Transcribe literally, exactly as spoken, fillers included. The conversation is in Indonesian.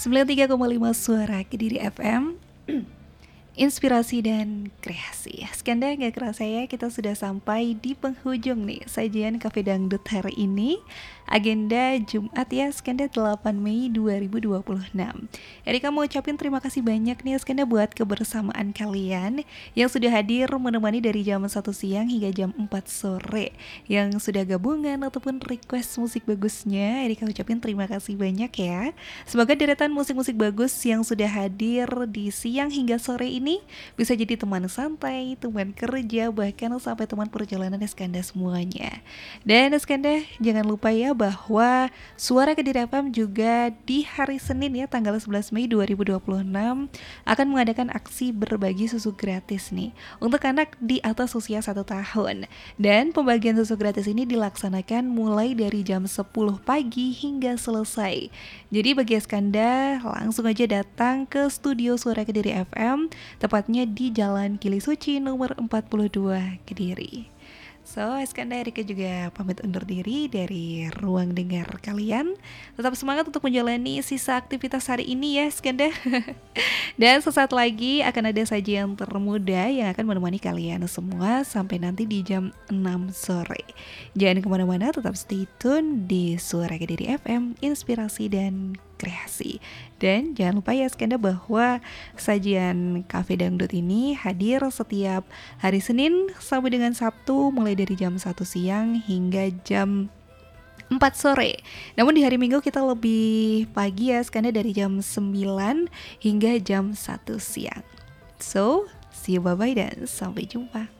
sembilan puluh tiga koma lima Suara Kediri F M. Inspirasi dan kreasi. Skanda gak kerasa ya, kita sudah sampai di penghujung nih sajian Cafe Dangdut hari ini. Agenda Jumat ya, Skanda delapan Mei dua ribu dua puluh enam. Erika mau ucapin terima kasih banyak nih Skanda buat kebersamaan kalian yang sudah hadir menemani dari jam satu siang hingga jam empat sore. Yang sudah gabungan ataupun request musik bagusnya, Erika ucapin terima kasih banyak ya. Semoga deretan musik-musik bagus yang sudah hadir di siang hingga sore ini bisa jadi teman santai, teman kerja, bahkan sampai teman perjalanan Skanda semuanya. Dan Skanda jangan lupa ya bahwa Suara Kediri F M juga di hari Senin ya tanggal sebelas Mei dua ribu dua puluh enam akan mengadakan aksi berbagi susu gratis nih untuk anak di atas usia satu tahun. Dan pembagian susu gratis ini dilaksanakan mulai dari jam sepuluh pagi hingga selesai. Jadi bagi Skanda langsung aja datang ke studio Suara Kediri F M, tepatnya di Jalan Kili Suci nomor empat puluh dua Kediri. So, Skanda Erika juga pamit undur diri dari ruang dengar kalian. Tetap semangat untuk menjalani sisa aktivitas hari ini ya Skanda. Dan sesaat lagi akan ada sajian termuda yang akan menemani kalian semua sampai nanti di jam enam sore. Jangan kemana-mana, tetap stay tune di Suara Kediri F M, inspirasi dan kreasi. Dan jangan lupa ya Skanda bahwa sajian Cafe Dangdut ini hadir setiap hari Senin sampai dengan Sabtu mulai dari jam satu siang hingga jam empat sore. Namun di hari Minggu kita lebih pagi ya Skanda, dari jam sembilan hingga jam satu siang. So, see you, bye-bye dan sampai jumpa.